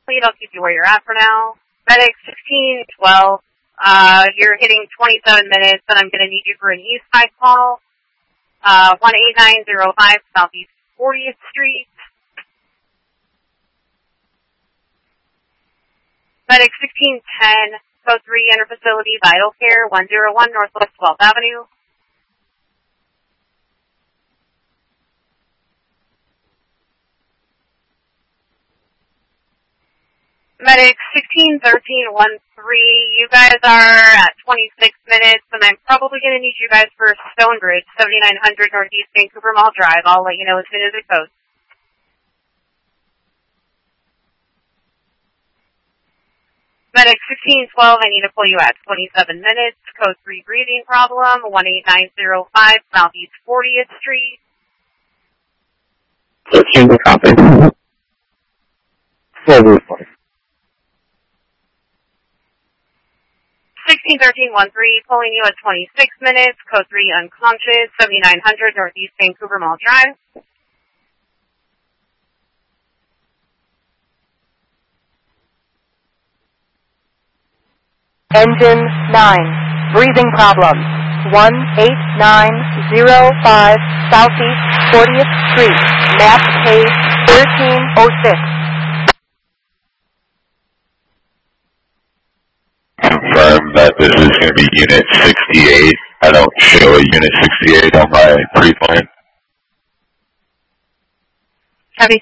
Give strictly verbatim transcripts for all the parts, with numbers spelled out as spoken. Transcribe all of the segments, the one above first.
Please, I'll keep you where you're at for now. Medic sixteen twelve, uh, you're hitting twenty-seven minutes, and I'm going to need you for an east side call. Uh, one eight nine zero five Southeast fortieth Street. Medic sixteen ten, code three, interfacility vital care, one oh one Northwest twelfth Avenue. Medic sixteen thirteen one three, you guys are at twenty-six minutes, and I'm probably going to need you guys for Stonebridge, seventy-nine hundred Northeast Vancouver Mall Drive. I'll let you know as soon as it goes. Medic sixteen twelve, I need to pull you at twenty-seven minutes, code three breathing problem, one eight nine zero five Southeast fortieth Street. thirteen, copy. sixteen thirteen one three, pulling you at twenty-six minutes, code three unconscious, seventy-nine hundred Northeast Vancouver Mall Drive. Engine nine, breathing problems, one eight nine zero five Southeast fortieth Street, map page thirteen oh six. Confirm that this is going to be Unit sixty-eight. I don't show a Unit sixty-eight on my pre-plan. Copy.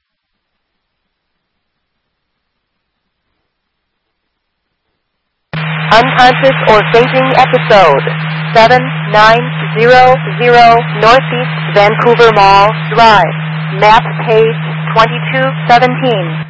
Unconscious or fainting episode, seven nine zero zero Northeast Vancouver Mall Drive, map page twenty-two seventeen.